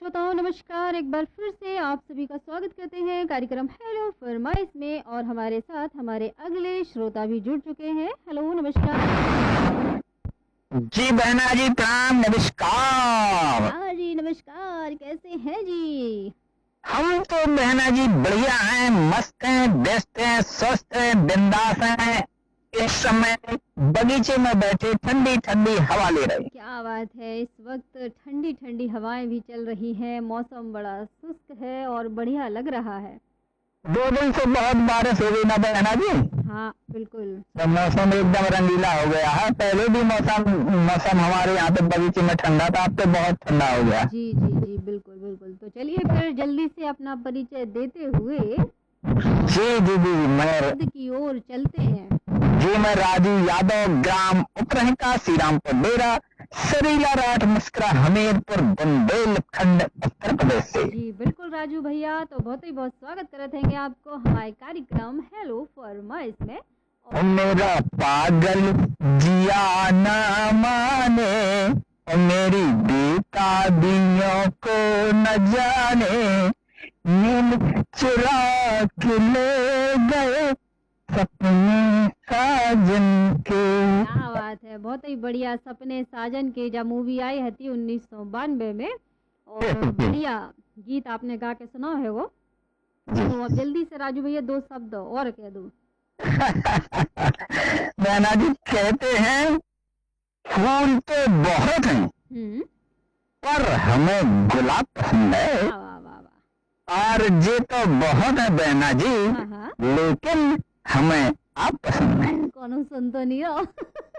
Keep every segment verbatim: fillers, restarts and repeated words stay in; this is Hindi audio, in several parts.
श्रोताओं नमस्कार, एक बार फिर से आप सभी का स्वागत करते हैं कार्यक्रम हेलो फरमाइश में। और हमारे साथ हमारे अगले श्रोता भी जुड़ चुके हैं। हेलो नमस्कार। जी बहना जी प्रणाम नमस्कार। हाँ जी नमस्कार, कैसे हैं जी? हम तो बहना जी बढ़िया हैं, मस्त हैं, बेस्ट हैं, स्वस्थ हैं, बिंदास हैं। इस समय बगीचे में बैठे ठंडी ठंडी हवा ले रहे हैं। क्या बात है, इस वक्त ठंडी ठंडी हवाएं भी चल रही हैं, मौसम बड़ा शुष्क है और बढ़िया लग रहा है। दो दिन से बहुत बारिश हो गई ना बहना जी। हाँ बिल्कुल। तो मौसम एकदम रंगीला हो गया है। पहले भी मौसम मौसम हमारे यहाँ पे बगीचे में ठंडा था, अब तो बहुत ठंडा हो गया। जी जी जी बिल्कुल बिल्कुल। तो चलिए फिर जल्दी से अपना परिचय देते हुए जी जी जी मैं खुद की ओर चलते हैं। जी मैं राजू यादव, ग्राम उपरहिका, श्रीरामपुर डेरा, सरीला राठ मुस्करा, हमीरपुर, बुंदेलखंड, उत्तर प्रदेश से। जी बिल्कुल राजू भैया, तो बहुत ही बहुत स्वागत करते हैं आपको हमारे कार्यक्रम हेलो फरमाइश में। और मेरा पागल जिया न माने और मेरी बेटा दियों को न जाने, नींद चुरा के ले गए सपने साजन के। क्या बात है, बहुत ही बढ़िया। सपने साजन के जब मूवी आई थी उन्नीस सौ बानवे में, और बढ़िया गीत आपने गा के सुना है वो। तो अब जल्दी से राजू भैया दो शब्द और कह दो। नैना जी कहते हैं फूल तो बहुत हैं हम्म। पर हमें गुलाब पसंद है। वाह वाह वाह वाह। और जे तो बहुत है बहना जी, हाँ हाँ। लेकिन हमें आप पसंद है। कौन सुन तो नहीं हो।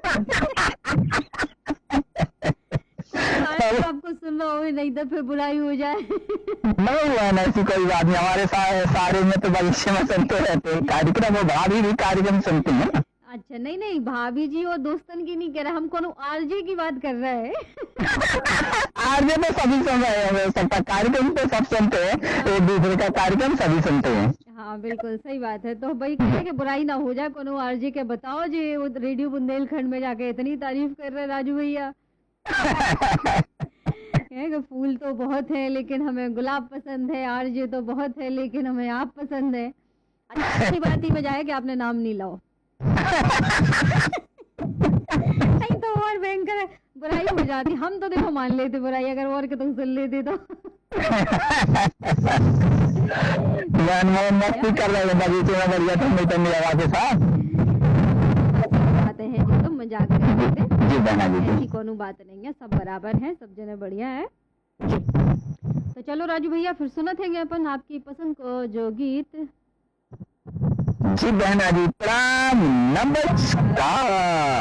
आपको सुन लो, नहीं तो फिर बुराई हो जाए। नहीं बहना, ऐसी कोई बात नहीं। हमारे सा, सारे में तो बगीचे में सुनते रहते हैं कार्यक्रम, वो भाभी भी कार्यक्रम सुनती है ना। अच्छा नहीं नहीं, भाभी जी और दोस्तन की नहीं कह रहा, हम कौन आरजे की बात कर रहे हैं। आरजे तो सभी सुन रहे हैं, सबका कार्यक्रम तो सब सुनते हैं, एक दूसरे का कार्यक्रम सभी सुनते हैं। हाँ बिल्कुल सही बात है। तो भाई कहते कि बुराई ना हो जाए, कोनो आरजे के बताओ जी वो रेडियो बुंदेलखंड में जाके इतनी तारीफ कर रहे राजू भैया। कहेंगे फूल तो बहुत है लेकिन हमें गुलाब पसंद है, आरजे तो बहुत है लेकिन हमें आप पसंद है। अच्छी बात ही बजाय कि आपने नाम नहीं लाओ। नहीं तो और भयंकर बुराई हो जाती। हम तो देखो मान लेते बुराई, अगर और के तुम सुन लेते तो। मस्ती कर रहे हैं बगीचे में बढ़िया ठंडी ठंडी हवा के साथ। बातें हैं जी, तो मजाक करते हैं। जी बहना जी, ऐसी कोनो बात नहीं है, सब बराबर है, सब जने बढ़िया है। तो चलो राजू भैया फिर सुनत है अपन आपकी पसंद को जो गीत। जी बहना जी प्रणाम नमस्कार।